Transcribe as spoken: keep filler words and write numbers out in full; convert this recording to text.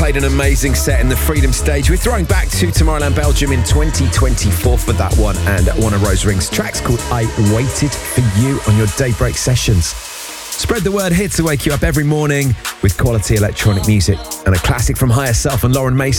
played an amazing set in the Freedom Stage. We're throwing back to Tomorrowland Belgium in twenty twenty-four for that one, and one of Rose Ring's tracks called I Waited For You on your Daybreak sessions. Spread the word here to wake you up every morning with quality electronic music and a classic from Higher Self and Lauren Mason.